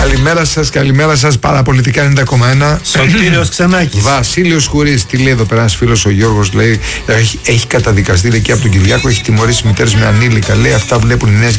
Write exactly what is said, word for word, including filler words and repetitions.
Καλημέρα σας, καλημέρα σας. Παραπολιτικά ενενήντα κόμμα ένα. Σωτήριος Ξανάκης. Βασίλειος Χουρής. Τι λέει εδώ πέρα ένας φίλος ο Γιώργος, λέει, έχει, έχει καταδικαστεί εκεί από τον Κυριάκο, έχει τιμωρήσει μητέρες με ανήλικα. Λέει αυτά βλέπουν οι νέες